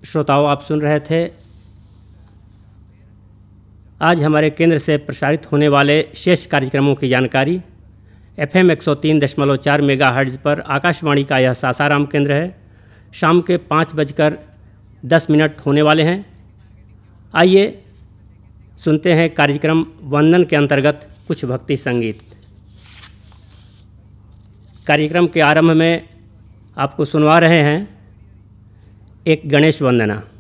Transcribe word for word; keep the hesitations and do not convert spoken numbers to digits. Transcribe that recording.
श्रोताओं, आप सुन रहे थे आज हमारे केंद्र से प्रसारित होने वाले शेष कार्यक्रमों की जानकारी। एफ एम एक सौ तीन दशमलव चार मेगा हर्ट्ज़ पर आकाशवाणी का यह सासाराम केंद्र है। शाम के पाँच बजकर दस मिनट होने वाले हैं। आइए सुनते हैं कार्यक्रम वंदन के अंतर्गत कुछ भक्ति संगीत। कार्यक्रम के आरंभ में आपको सुनवा रहे हैं एक गणेश वंदना।